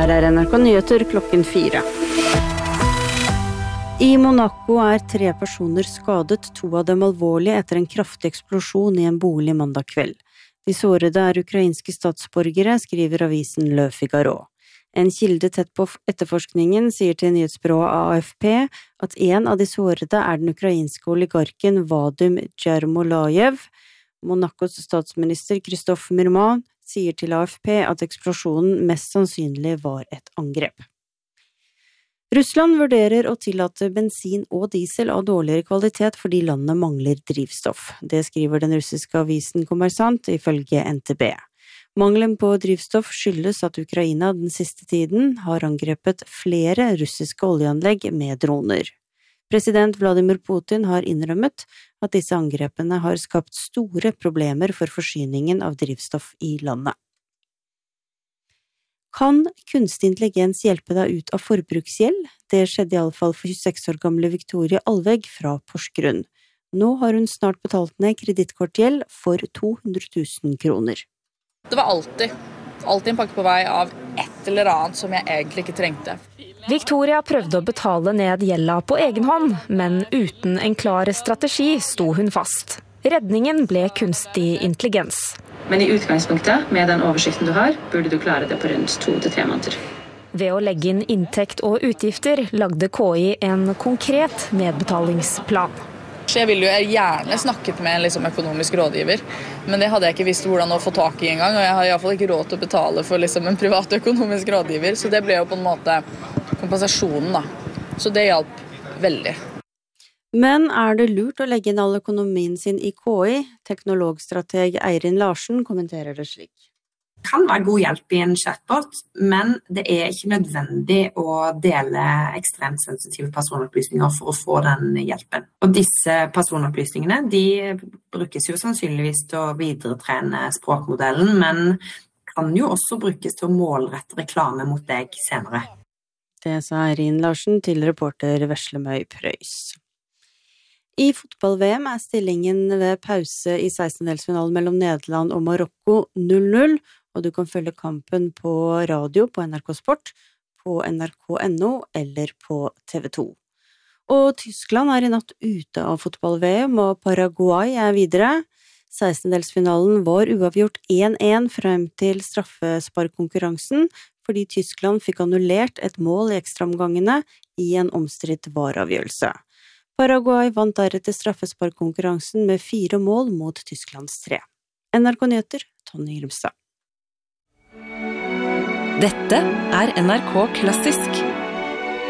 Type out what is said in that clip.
Her NRK Nyheter klokken 4. I Monaco 3 personer skadet, 2 av dem alvorlig etter en kraftig eksplosjon i en bolig mandag kveld. De sårede ukrainske statsborgere, skriver avisen Le Figaro. En kilde tett på etterforskningen sier til nyhetsbyrået AFP at en av de sårede den ukrainske oligarken Vadim Jermolayev. Monacos statsminister Christophe Mirman sier til AFP at eksplosjonen mest sannsynlig var et angrep. Russland vurderer å tillate bensin og diesel av dårligere kvalitet fordi landet mangler drivstoff. Det skriver den russiske avisen Kommersant ifølge NTB. Mangelen på drivstoff skyldes at Ukraina den siste tiden har angrepet flere russiske oljeanlegg med droner. President Vladimir Putin har innrømmet at disse angrepene har skapt store problemer for forsyningen av drivstoff i landet. Kan kunstig intelligens hjelpe deg ut av forbruksgjeld? Det skjedde i alle fall for 26 år gamle Victoria Alveg fra Porsgrunn. Nå har hun snart betalt ned kredittkortgjeld for 200 000 kroner. Det var alltid en pakke på vei av et eller annet som jeg egentlig ikke trengte. Victoria prøvde å betale ned gjelda på egen hånd, men uten en klar strategi sto hun fast. Redningen ble kunstig intelligens. Men i utgangspunktet, med den oversikten du har, burde du klare det på rundt 2 til 3 måneder. Ved å legge inn inntekt og utgifter lagde KI en konkret nedbetalingsplan. Jeg ville jo gjerne snakket med en økonomisk rådgiver, men det hadde jeg ikke visst hvordan å få tak i engang, og jeg har i hvert fall ikke råd til å betale for en privat økonomisk rådgiver, så det ble jo på en måte kompensasjonen da. Så det hjalp veldig. Men det lurt å legge inn all økonomien sin i KI? Teknologstrateg Eirin Larsen kommenterer det slik. Det kan være god hjelp i en chatbot, men det ikke nødvendig å dele ekstremt sensitive personopplysninger for å få den hjelpen. Og disse personopplysningene, de brukes jo sannsynligvis til å videretrene språkmodellen, men kan jo også brukes til å målrette reklame mot deg senere. Det sa Eirin Larsen til reporter Veslemøy Prøys. I fotball-VM stillingen ved pause i 16-delsfinalen mellom Nederland og Marokko 0-0, og du kan følge kampen på radio på NRK Sport, på NRK.no eller på TV 2. Og Tyskland i natt ute av fotball-VM, og Paraguay videre. 16-delsfinalen var uavgjort 1-1 frem til straffesparkkonkurransen, fordi Tyskland fikk annullert et mål i ekstraomgangene i en omstridt vareavgjørelse. Paraguay vant deretter straffesparkkonkurransen med 4 mål mot Tysklands 3. NRK Nyheter, Tonje Grimstad. Dette NRK Klassisk.